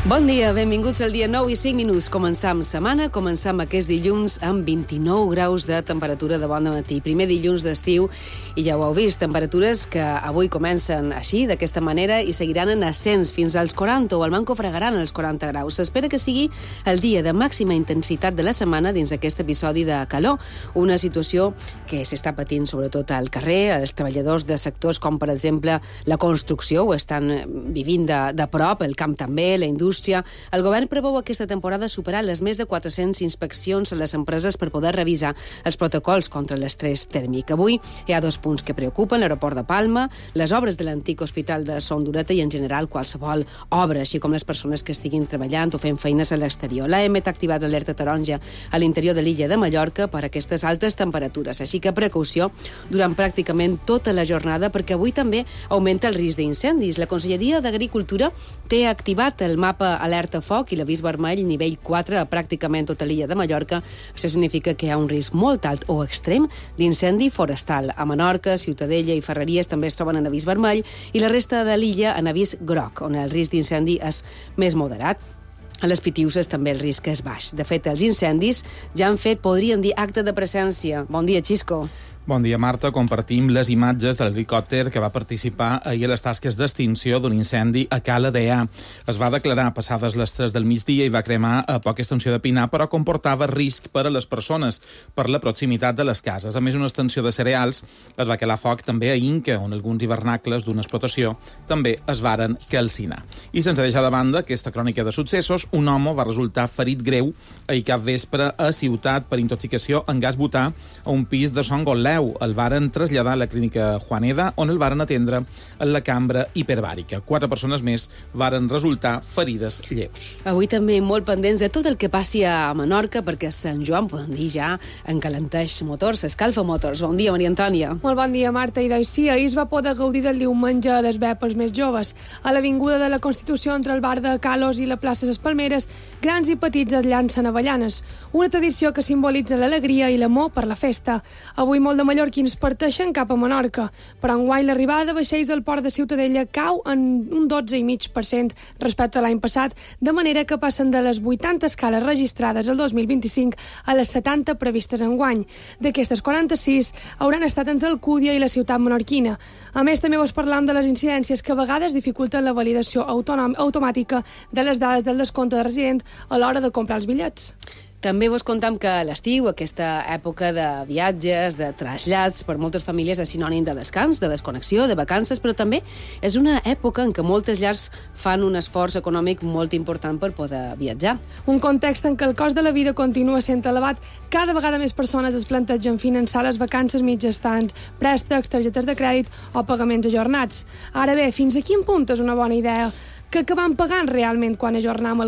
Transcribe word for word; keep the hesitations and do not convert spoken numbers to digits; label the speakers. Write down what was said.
Speaker 1: Bon dia, benvinguts al dia nou i cinc minuts. Començam setmana, començam aquest dilluns amb vint-i-nou graus de temperatura de bon matí. Primer dilluns d'estiu i ja ho heu vist, temperatures que avui comencen així, d'aquesta manera, i seguiran en ascens fins als quaranta o al manco fregaran els quaranta graus. S'espera que sigui el dia de màxima intensitat de la setmana dins aquest episodi de calor, una situació que s'està patint sobretot al carrer. Els treballadors de sectors com, per exemple, la construcció ho estan vivint de, de prop, el camp també, la indústria. El govern preveu aquesta temporada superar les més de quatre-centes inspeccions a les empreses per poder revisar els protocols contra l'estrès tèrmic. Avui hi ha dos punts que preocupen: l'aeroport de Palma, les obres de l'antic hospital de Son Dureta i, en general, qualsevol obra, així com les persones que estiguin treballant o fent feines a l'exterior. L'A M T ha activat l'alerta taronja a l'interior de l'illa de Mallorca per aquestes altes temperatures, així que precaució durant pràcticament tota la jornada, perquè avui també augmenta el risc d'incendis. La Conselleria d'Agricultura té activat el mapa alerta foc i l'avís vermell nivell quatre a pràcticament tota l'illa de Mallorca. Això significa que hi ha un risc molt alt o extrem d'incendi forestal. A Menorca, Ciutadella i Ferreries també es troben en avís vermell i la resta de l'illa en avís groc, on el risc d'incendi és més moderat. A les Pitiuses també el risc és baix. De fet, els incendis ja han fet, podríem dir, acte de presència. Bon dia, Xisco.
Speaker 2: Bon dia, Marta. Compartim les imatges de l'helicòpter que va participar ahir a les tasques d'extinció d'un incendi a Cala Deià. Es va declarar passades les tres del migdia i va cremar a poca extensió de pinar, però comportava risc per a les persones per la proximitat de les cases. A més, una extensió de cereals es va calar foc també a Inca, on alguns hivernacles d'una explotació també es varen calcinar. I sense deixar de banda aquesta crònica de successos, un home va resultar ferit greu ahir cap vespre a Ciutat per intoxicació en gas butà a un pis de Son Gotleu. El varen traslladar a la clínica Juaneda, on el varen atendre en la cambra hiperbàrica. Quatre persones més varen resultar ferides lleus.
Speaker 1: Avui també molt pendents de tot el que passi a Menorca, perquè Sant Joan, podem dir, ja encalenteix motors, escalfa motors. Bon dia, Maria Antònia.
Speaker 3: Molt bon dia, Marta. I doncs sí, ahir es va poder gaudir del diumenge a les vepes més joves. A l'Avinguda de la Constitució, entre el bar de Calos i la plaça Ses Palmeres, grans i petits es llancen avellanes. Una tradició que simbolitza l'alegria i l'amor per la festa. Avui molt de mallorquins parteixen cap a Menorca, però enguany l'arribada de vaixells al port de Ciutadella cau en un dotze coma cinc per cent respecte a l'any passat, de manera que passen de les vuitanta escales registrades el dos mil vint-i-cinc a les setanta previstes enguany. D'aquestes quaranta-sis hauran estat entre Alcúdia i la ciutat menorquina. A més, també vos parlam de les incidències que a vegades dificulten la validació autònom, automàtica de les dades del descompte de resident a l'hora de comprar els bitllets.
Speaker 1: També vos contam que l'estiu, aquesta època de viatges, de trasllats, per moltes famílies és sinònim de descans, de desconnexió, de vacances, però també és una època en què moltes llars fan un esforç econòmic molt important per poder viatjar.
Speaker 3: Un context en què el cost de la vida continua sent elevat. Cada vegada més persones es plantegen finançar les vacances mitjançant préstecs, targetes de crèdit o pagaments ajornats. Ara bé, fins a quin punt és una bona idea que acabam pagant realment quan ajornem el